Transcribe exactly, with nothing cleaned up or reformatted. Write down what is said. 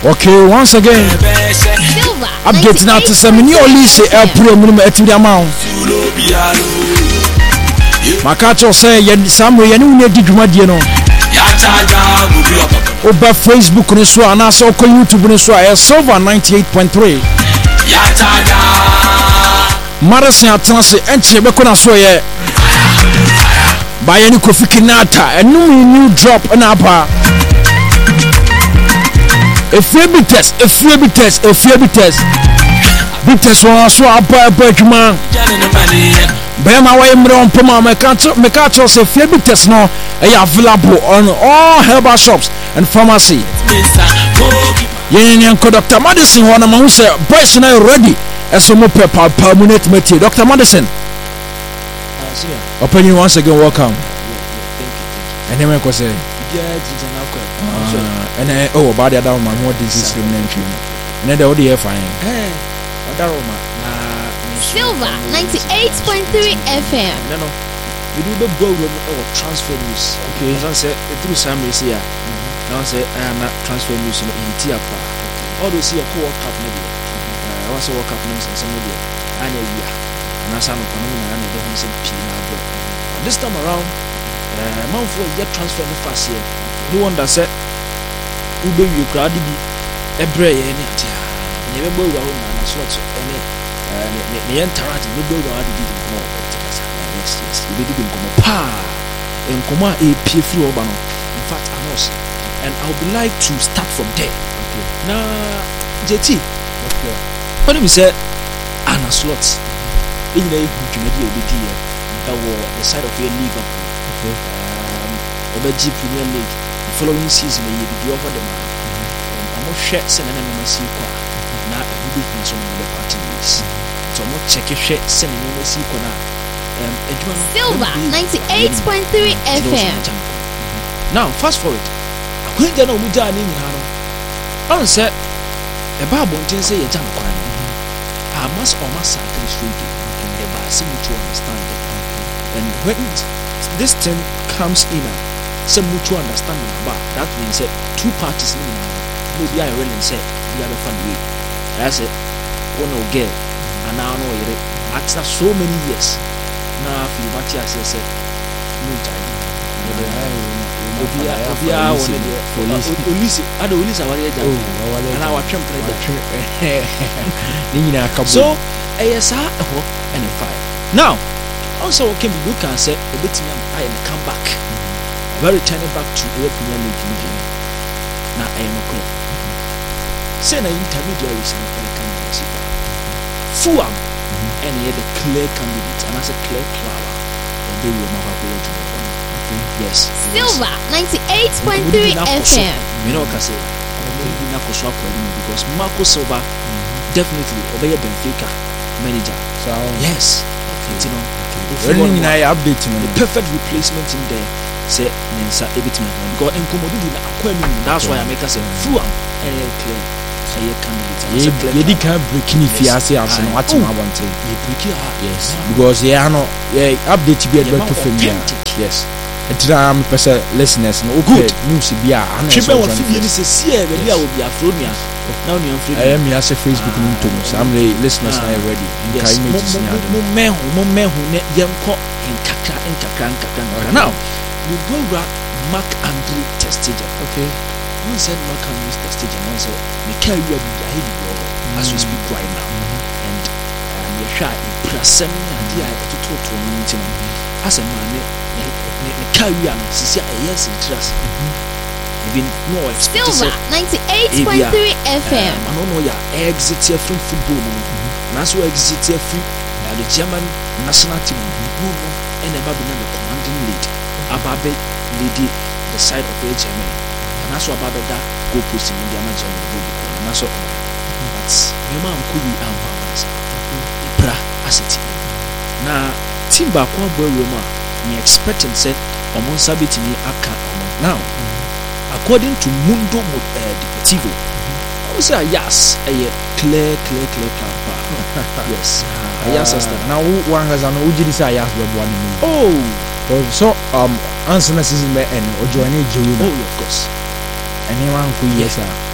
Okay, once again, update now to some new Olise April minimum at the amount. Makacho say, Yen Samuel, you need to do no. Over Facebook, Niswa, and also YouTube, Niswa, Silver ninety-eight point three. Madison Atansi, and Chebekona Soye. By any Kofi Kinata, a new drop an upper. A free test, a free test, a free test. Big test one so up by a man. Bema way on Puma Mekacho say free test now available on all herbal shops and pharmacy. Yen Doctor Madison one among say boys now ready as some paper permanent material. Doctor Madison. Open you once again, welcome. And then I say and uh, oh, about the down man, what disease remnantry? And then the O D F I am. Silver ninety-eight point three F M. No, no, you do the bowl of transfer news. Okay, as I said, through some is here. Now I say, I am not transfer news in Tiapa. All those here, co cup media. I was a walk up names and some media. And a year. And I saw no Panama and the Homes and Pina. This time around, uh, man for a year transfer the fast here. No one that said, Ube you crowd be a bray any atia. Never go around and a slot any the entourage, no go around the didn't come out. Yes, yes, you didn't come up. Pa and come a P F Obano. In fact, I know. And I would like to start from there. Okay. Now, J T, what do we say? Anna slots. In the media, that was the side of your Liverpool. Okay. Um, over G Premier League. Following season, you be over the man. I'm not sure send an M C qua. Now, a good business on the party is. So, I'm not checking shit sending M C qua. Silver ninety-eight point three F M. Now, fast forward. I couldn't get no Mujan in Hano. I said, a Bible didn't say a jam crime. I must almost cycle straight in the Basim to understand it. And when this thing comes in, some mutual understanding about that means that two parties in maybe I really said the other fun way. I said, one no girl, and now no it after so many years. Now if you watch as I said, no time. Obia Obia police police I don't police our age and our champ so A S R and a fire. Now also can be look and say a bit I am come back. We're returning back to the Premier League meeting. Now I am okay. Say na intermediaries in the candidacy. Fulham and he had a clear candidate and as a clear cloud. And they will not have to yes. Silver ninety-eight point three F M. You know what I say? Because Marco Silva definitely obey Benfica manager. So yes. You know, when I update the perfect replacement in there. Say Nensa everything because Nkomodi na akwani that's why I make us say Fulham and clear say candidate you can break ni fiase as no what you want to you break yes because yeah no yeah update be able to film yes it's um person listeners no good news be a tribe wa fi ni say see e be a obi afronia now you free I am here say Facebook ni to so I'm the listeners now ready in kai images ni mo mehu mo mehu ne yenko in kakra in kakra kakra now we go back Mark Andre Testager. Okay. You said Mark Andre Testager. I said, "Me carry you as we speak right now." Mm-hmm. And um, you try to present idea to talk to me. As a man, me carry you. See, yes, interest. Even no expect. Silver ninety-eight point three F M. I don't know your exit here from football. Now so exit here free. The German national team. No, no, and never been the commanding lead. Ababe lady the side of the Germany and that's what Ababe that go posting in the Germany and that's what but you man could you am as bra asset na team back one boy room me expecting said omon sabit ni aka now according to Mundo Deportivo I would say yes a clear clear clear clear yes yes now one has an ujiri say yes but one oh so um answer na season be end o join you oh of course anyone who yes sir